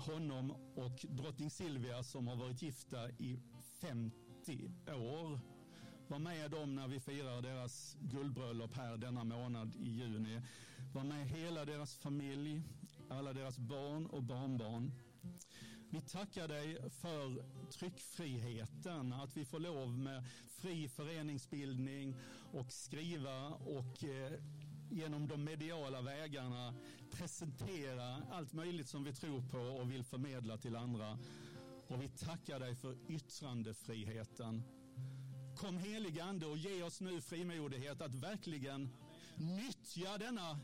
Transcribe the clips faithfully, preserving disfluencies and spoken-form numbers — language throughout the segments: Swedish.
honom och drottning Silvia som har varit gifta i femtio år. Var med dem när vi firar deras guldbröllop här denna månad i juni. Var med hela deras familj, alla deras barn och barnbarn. Vi tackar dig för tryckfriheten, att vi får lov med fri föreningsbildning och skriva och eh, genom de mediala vägarna presentera allt möjligt som vi tror på och vill förmedla till andra. Och vi tackar dig för yttrandefriheten. Kom helig ande och ge oss nu frimodighet att verkligen nyttja denna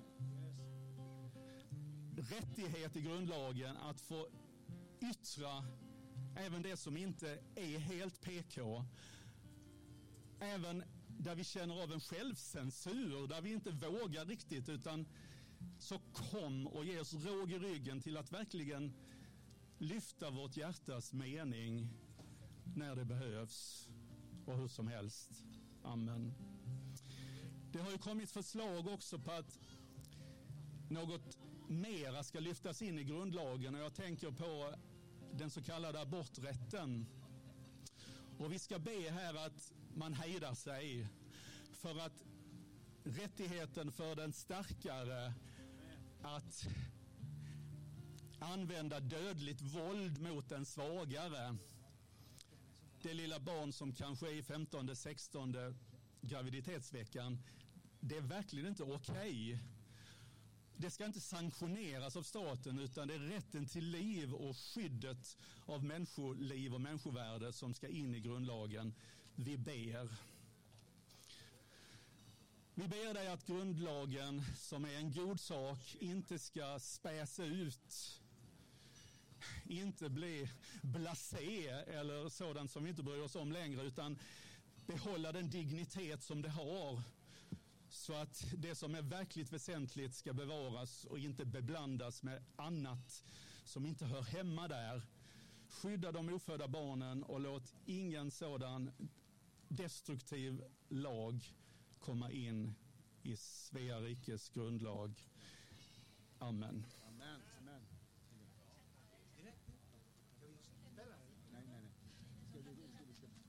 rättighet i grundlagen att få yttra även det som inte är helt P K. Även där vi känner av en självcensur, där vi inte vågar riktigt, utan så kom och ge oss råg i ryggen till att verkligen lyfta vårt hjärtas mening när det behövs och hur som helst. Amen. Det har ju kommit förslag också på att något mera ska lyftas in i grundlagen, och jag tänker på den så kallade aborträtten. Och vi ska be här att man hejdar sig, för att rättigheten för den starkare att använda dödligt våld mot den svagare, det lilla barn som kanske är i femtonde, sextonde graviditetsveckan, det är verkligen inte okej. Det ska inte sanktioneras av staten, utan det är rätten till liv och skyddet av människoliv och människovärde som ska in i grundlagen. Vi ber. Vi ber dig att grundlagen, som är en god sak, inte ska späsa ut, inte bli blasé eller sådant som vi inte bryr oss om längre, utan behålla den dignitet som det har, så att det som är verkligt väsentligt ska bevaras och inte beblandas med annat som inte hör hemma där. Skydda de ofödda barnen och låt ingen sådan destruktiv lag komma in i Svea rikes grundlag. Amen. Amen. Amen. Nej, nej, nej. Ska vi, ska vi, ska vi.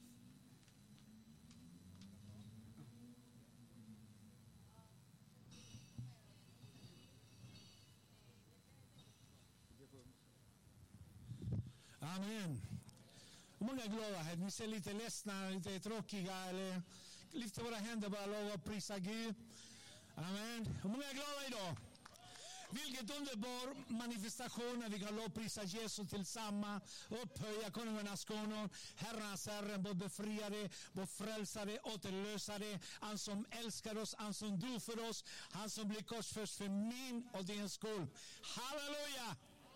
Amen. Hur många är glada här? Ni ser lite ledsna, lite tråkiga, eller lyfter våra händer, bara lov och prisa Gud. Amen. Hur många är glada idag? Vilket underbar manifestation när vi kan lovprisa Jesus tillsammans, upphöja konungarnas konung, herrarnas herre, vår befriare, vår frälsare, återlösare, han som älskar oss, han som dog för oss, han som blir korsfäst för min och din skull. Halleluja!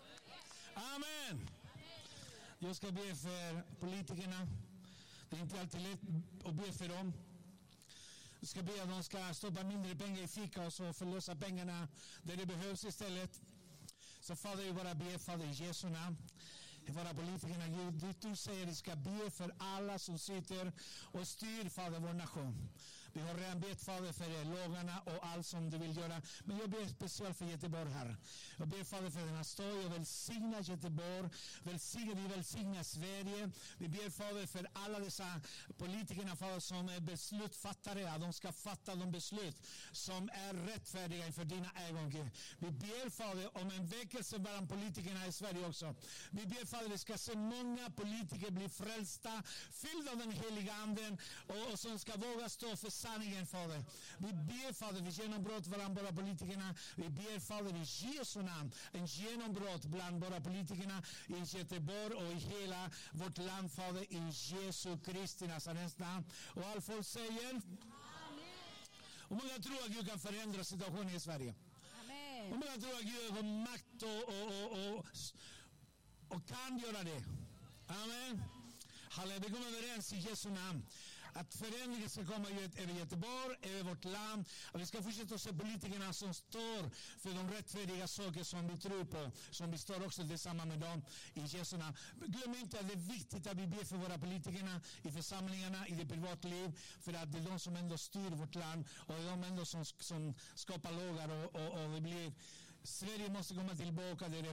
Amen! Jag ska be för politikerna. Det är inte alltid lätt att be för dem. Jag ska be att de ska stoppa mindre pengar i fickan och så förlösa pengarna där det behövs istället. Så Fader, jag bara ber, Fader, i Jesu namn. Våra politikerna, Gud, du säger att vi ska be för alla som sitter och styr, Fader, vår nation. Vi har redan bett, Fader, för lagarna och allt som du vill göra. Men jag ber speciellt för Göteborg, här. Jag ber, Fader, för denna stad. Jag välsignar Göteborg. Välsigna, vi välsignar Sverige. Vi ber, Fader, för alla dessa politikerna, Fader, som är beslutfattare. Att de ska fatta de beslut som är rättfärdiga inför dina ögon, Gud. Vi ber, Fader, om en väckelse bland politikerna i Sverige också. Vi ber, Fader, vi ska se många politiker bli frälsta, fyllda av den heliga anden och, och som ska våga stå för sanningen, Fader. Vi ber, Fader, vi genombrott bland våra politikerna. Vi ber, Fader, i Jesu namn, en genombrott bland våra politikerna i Göteborg och i hela vårt land, Fader, i Jesu Kristi Nazarens namn. Och all folk säger Amen. Och många tror att Gud kan förändra situationen i Sverige. Amen. Och många tror att Gud har makt och, och, och, och och kan göra det. Amen. Halleluja, vi kommer överens i Jesu namn att förändringen ska komma över Göteborg, över vårt land, och vi ska fortsätta att se politikerna som står för de rättfärdiga saker som vi tror på, som vi står också tillsammans med dem i Jesu namn. Glöm inte att det är viktigt att vi ber för våra politikerna i församlingarna, i det privata liv, för att det är de som ändå styr vårt land och det är de ändå som, som skapar lagar och, och, och det blir, Sverige måste komma tillbaka där det